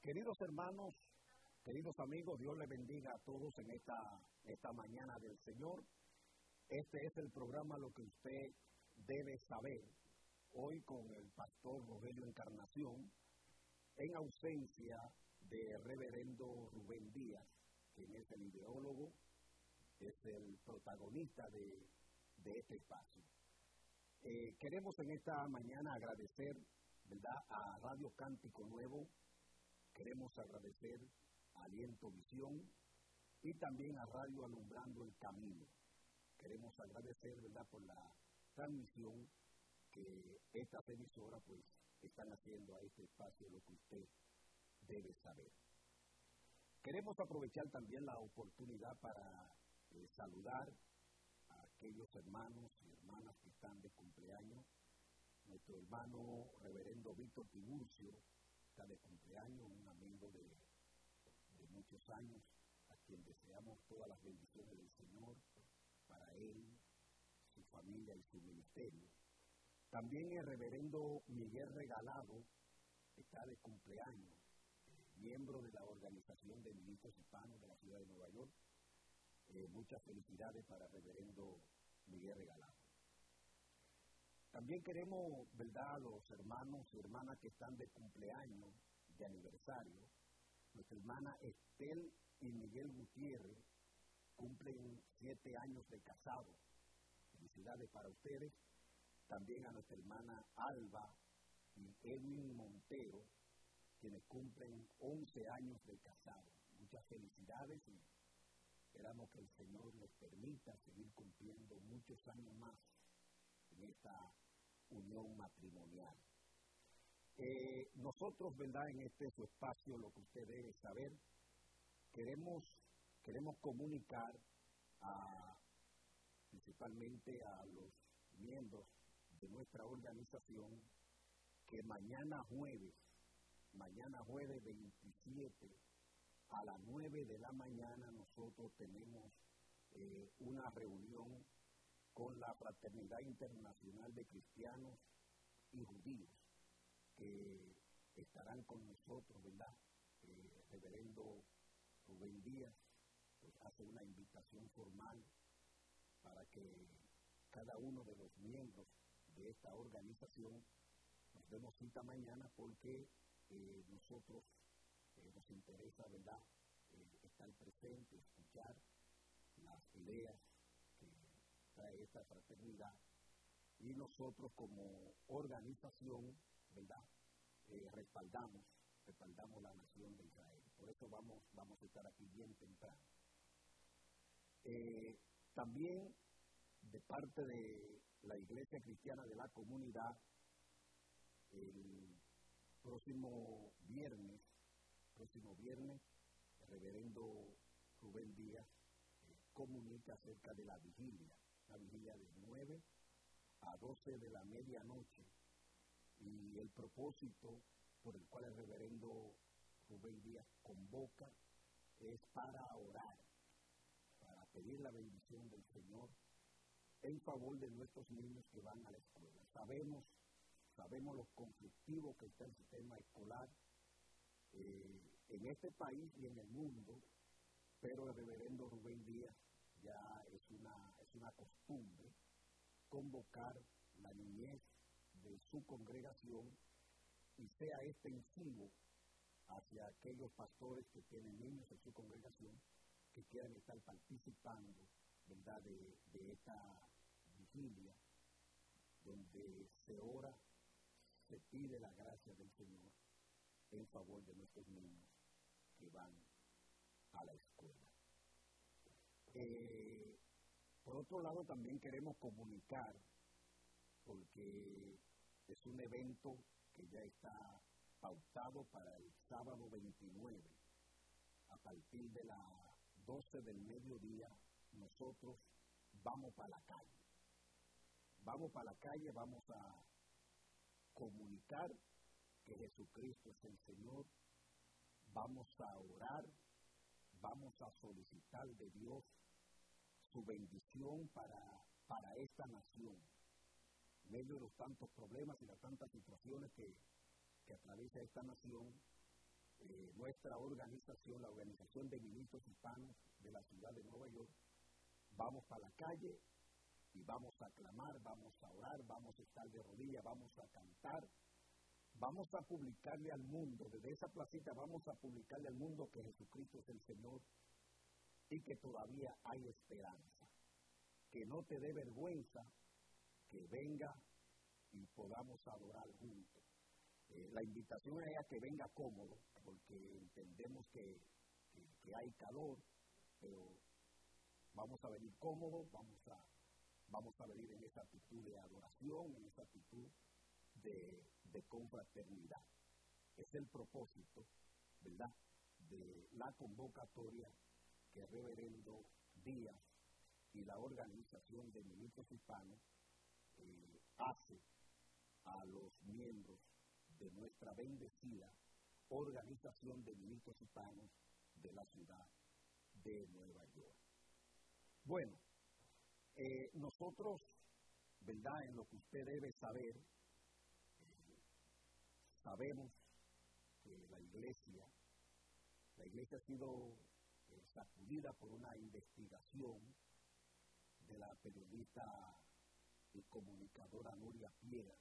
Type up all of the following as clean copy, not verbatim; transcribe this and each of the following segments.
Queridos hermanos, queridos amigos, Dios les bendiga a todos en esta mañana del Señor. Este es el programa Lo que usted debe saber. Hoy con el pastor Rogelio Encarnación, en ausencia de reverendo Rubén Díaz, quien es el ideólogo, es el protagonista de este espacio. Queremos en esta mañana agradecer, ¿verdad?, a Radio Cántico Nuevo. Queremos agradecer a Aliento Visión y también a Radio Alumbrando el Camino. Queremos agradecer, ¿verdad?, por la transmisión que estas emisoras pues están haciendo a este espacio Lo que usted debe saber. Queremos aprovechar también la oportunidad para saludar a aquellos hermanos y hermanas que están de cumpleaños. Nuestro hermano reverendo Víctor Tiburcio está de cumpleaños, un amigo de muchos años, a quien deseamos todas las bendiciones del Señor para él, su familia y su ministerio. También el reverendo Miguel Regalado está de cumpleaños, miembro de la Organización de Ministros Hispanos de la Ciudad de Nueva York. Muchas felicidades para el reverendo Miguel Regalado. También queremos, ¿verdad?, a los hermanos y hermanas que están de cumpleaños, de aniversario. Nuestra hermana Estel y Miguel Gutiérrez cumplen 7 años de casado. Felicidades para ustedes. También a nuestra hermana Alba y Edwin Montero, quienes cumplen 11 años de casado. Muchas felicidades y esperamos que el Señor les permita seguir cumpliendo muchos años más en esta unión matrimonial. Nosotros, ¿verdad?, en su espacio, Lo que usted debe saber, queremos comunicar principalmente a los miembros de nuestra organización que mañana jueves 27 a las 9 de la mañana nosotros tenemos una reunión con la Fraternidad Internacional de Cristianos y Judíos, que estarán con nosotros, ¿verdad? Reverendo Rubén Díaz pues hace una invitación formal para que cada uno de los miembros de esta organización nos demos cita mañana, porque nosotros nos interesa, ¿verdad?, estar presente, escuchar las ideas que trae esta fraternidad, y nosotros como organización, ¿verdad?, respaldamos la nación de Israel. Por eso vamos a estar aquí bien temprano. También de parte de la Iglesia Cristiana de la Comunidad, el próximo viernes, el reverendo Rubén Díaz comunica acerca de la vigilia de 9 a 12 de la medianoche, y el propósito por el cual el reverendo Rubén Díaz convoca es para orar, para pedir la bendición del Señor en favor de nuestros niños que van a la escuela. Sabemos lo conflictivo que está el sistema escolar en este país y en el mundo, pero el reverendo Rubén Díaz ya es una costumbre convocar la niñez de su congregación y sea extensivo hacia aquellos pastores que tienen niños en su congregación que quieran estar participando, ¿verdad?, de esta vigilia, donde se ora, se pide la gracia del Señor en favor de nuestros niños que van a la escuela. Por otro lado, también queremos comunicar, porque es un evento que ya está pautado para el sábado 29, a partir de las 12 del mediodía, nosotros vamos para la calle. Vamos a comunicar que Jesucristo es el Señor, vamos a orar, vamos a solicitar de Dios su bendición para esta nación, en medio de los tantos problemas y las tantas situaciones que atraviesa esta nación. nuestra organización, la Organización de Ministros Hispanos de la ciudad de Nueva York, vamos para la calle y vamos a clamar, vamos a orar, vamos a estar de rodillas, vamos a cantar, vamos a publicarle al mundo, desde esa placita vamos a publicarle al mundo que Jesucristo es el Señor y que todavía hay esperanza. Que no te dé vergüenza, que venga y podamos adorar juntos. La invitación es a que venga cómodo, porque entendemos que hay calor, pero vamos a venir cómodos, vamos a venir en esa actitud de adoración, en esa actitud de confraternidad. Es el propósito, ¿verdad?, de la convocatoria que el reverendo Díaz y la Organización de Ministros Hispanos hace a los miembros de nuestra bendecida Organización de Ministros Hispanos de la ciudad de Nueva York. Bueno, nosotros, ¿verdad?, en lo que usted debe saber, sabemos que la iglesia ha sido sacudida por una investigación de la periodista y comunicadora Nuria Piera.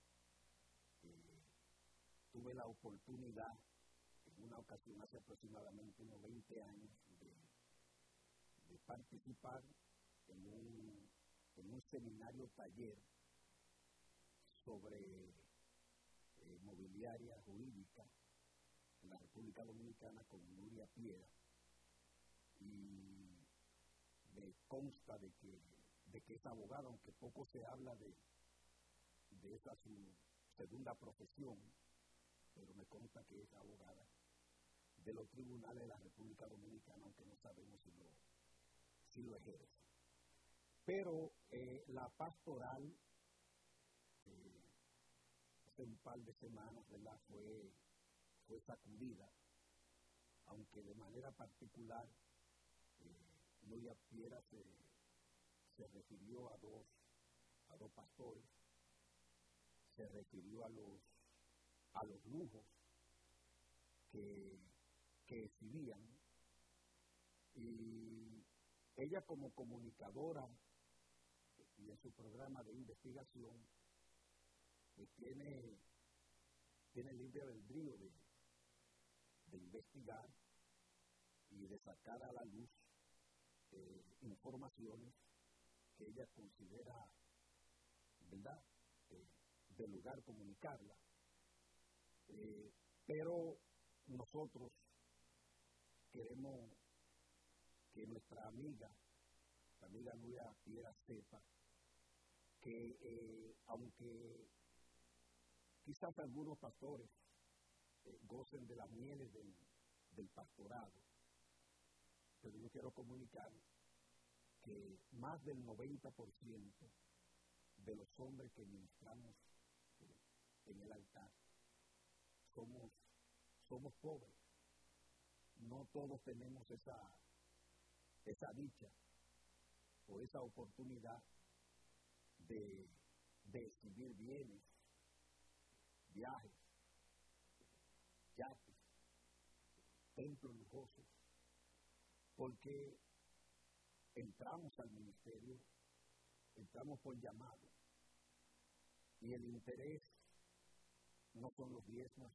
Tuve la oportunidad en una ocasión hace aproximadamente unos 20 años de participar en un seminario taller sobre mobiliaria jurídica en la República Dominicana con Nuria Piera, y me consta de que es abogada, aunque poco se habla de esa su segunda profesión, pero me consta que es abogada de los tribunales de la República Dominicana, aunque no sabemos si lo ejerce. Pero la pastoral, hace un par de semanas, ¿verdad?, fue sacudida, aunque de manera particular Nuria Piera se refirió a dos pastores, se refirió a los lujos que exhibían, y ella como comunicadora y en su programa de investigación pues tiene libre albedrío de investigar y de sacar a la luz informaciones que ella considera, ¿verdad?, de lugar comunicarla. Pero nosotros queremos que nuestra amiga, la amiga Nuria Piera, sepa que aunque quizás algunos pastores gocen de las mieles del pastorado, pero yo quiero comunicar que más del 90% de los hombres que ministramos en el altar somos pobres. No todos tenemos esa dicha o esa oportunidad de exhibir bienes, viajes, yates, templos lujosos, porque entramos al ministerio, entramos por llamado, y el interés no son los diezmos,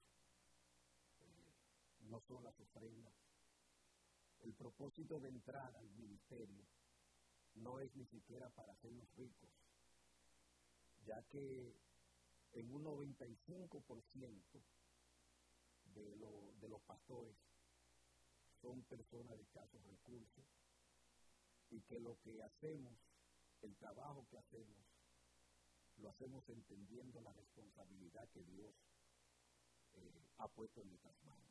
no son las ofrendas. El propósito de entrar al ministerio no es ni siquiera para hacernos ricos, ya que en un 95% de los pastores son personas de escasos recursos, y que lo que hacemos, el trabajo que hacemos, lo hacemos entendiendo la responsabilidad que Dios ha puesto en nuestras manos.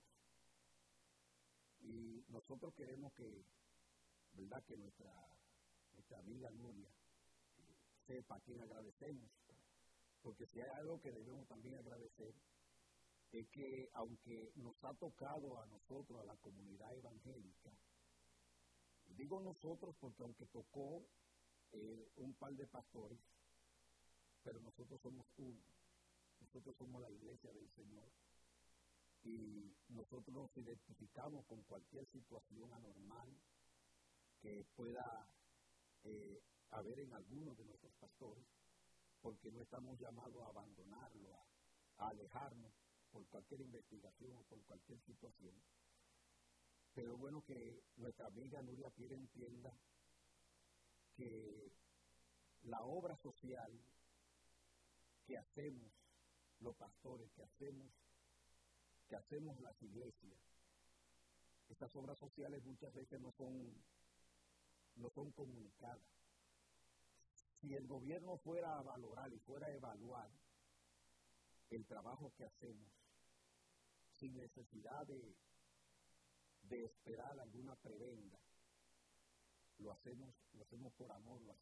Y nosotros queremos que, ¿verdad?, que nuestra amiga Nuria sepa a quién agradecemos, porque si hay algo que debemos también agradecer, es que aunque nos ha tocado a nosotros, a la comunidad evangélica, digo nosotros porque aunque tocó un par de pastores, pero nosotros somos uno, nosotros somos la iglesia del Señor, y nosotros nos identificamos con cualquier situación anormal que pueda haber en alguno de nuestros pastores, porque no estamos llamados a abandonarlo, a alejarnos por cualquier investigación o por cualquier situación. Pero bueno, que nuestra amiga Nuria Pierre entienda que la obra social que hacemos los pastores, que hacemos las iglesias, estas obras sociales muchas veces no son comunicadas. Si el gobierno fuera a valorar y fuera a evaluar el trabajo que hacemos sin necesidad de esperar alguna prebenda, lo hacemos por amor, lo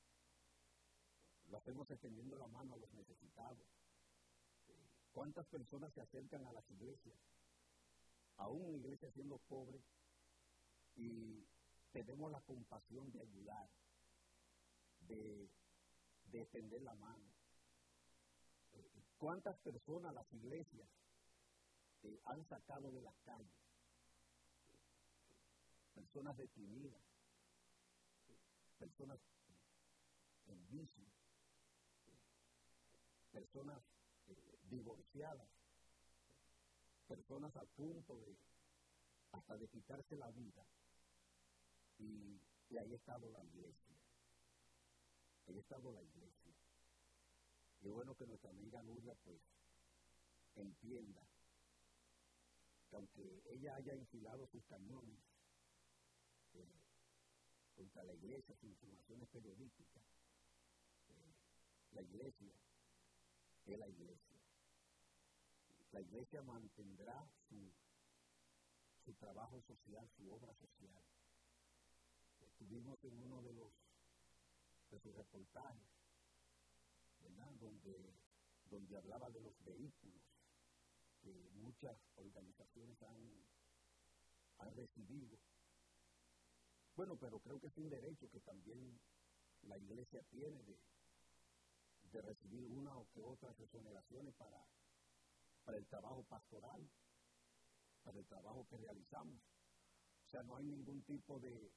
hacemos extendiendo la mano a los necesitados. ¿Cuántas personas se acercan a las iglesias, aún iglesias siendo pobres, y tenemos la compasión de ayudar, de extender la mano? ¿Cuántas personas las iglesias han sacado de las calles? Personas deprimidas, personas en vicio, personas divorciadas, personas a punto hasta de quitarse la vida, y ahí ha estado la iglesia. Ahí ha estado la iglesia. Y es bueno que nuestra amiga Nuria pues entienda que aunque ella haya enfilado sus cañones contra la iglesia, sus informaciones periodísticas, la iglesia es la iglesia. La iglesia mantendrá su trabajo social, su obra social. Estuvimos en uno de sus reportajes, ¿verdad?, donde hablaba de los vehículos que muchas organizaciones han recibido. Bueno, pero creo que es un derecho que también la iglesia tiene de recibir una o que otras exoneraciones para el trabajo pastoral, para el trabajo que realizamos. O sea, no hay ningún tipo de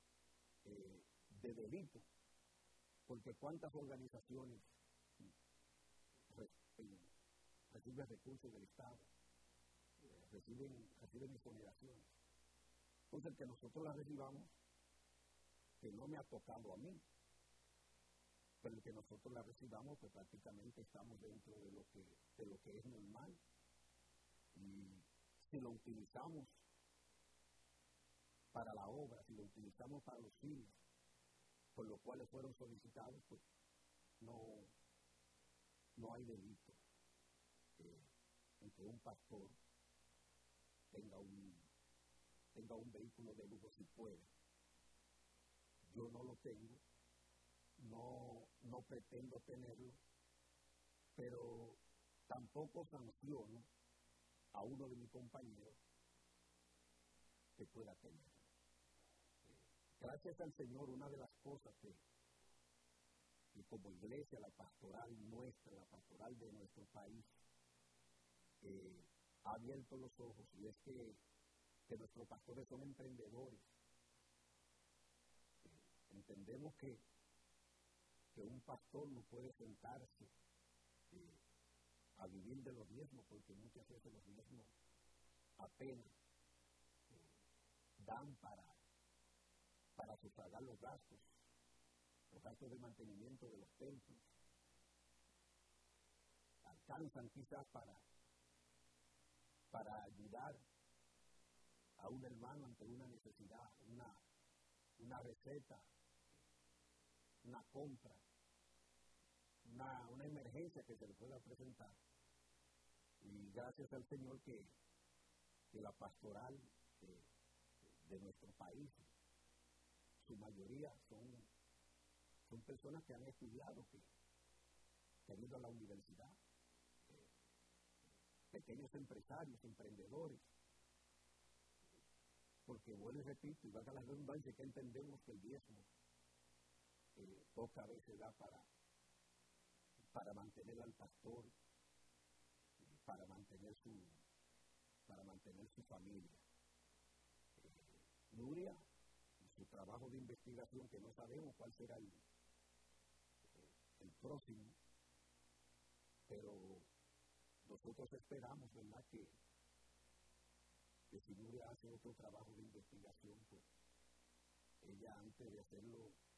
delito, porque cuántas organizaciones reciben recursos del Estado, reciben exoneraciones. Entonces, el que nosotros las recibamos, que no me ha tocado a mí, pero el que nosotros la recibamos, pues prácticamente estamos dentro de lo que es normal. Y si lo utilizamos para la obra, si lo utilizamos para los fines por los cuales fueron solicitados, pues no hay delito en que un pastor tenga un vehículo de lujo si puede. Yo no lo tengo, no pretendo tenerlo, pero tampoco sanciono a uno de mis compañeros que pueda tenerlo. Gracias al Señor, una de las cosas que como iglesia, la pastoral nuestra, la pastoral de nuestro país, ha abierto los ojos, y es que nuestros pastores son emprendedores. Entendemos que un pastor no puede sentarse a vivir de los diezmos, porque muchas veces los diezmos apenas dan para sufragar los gastos de mantenimiento de los templos. Alcanzan quizás para ayudar a un hermano ante una necesidad, una receta, una compra, una emergencia que se le pueda presentar. Y gracias al Señor que la pastoral de nuestro país, su mayoría son personas que han estudiado, que han ido a la universidad, pequeños empresarios, emprendedores, porque vuelvo y repito, y valga la redundancia, que entendemos que el diezmo pocas veces da para mantener al pastor, para mantener tener su familia. Nuria, en su trabajo de investigación, que no sabemos cuál será el próximo, pero nosotros esperamos, ¿verdad?, que si Nuria hace otro trabajo de investigación, pues ella, antes de hacerlo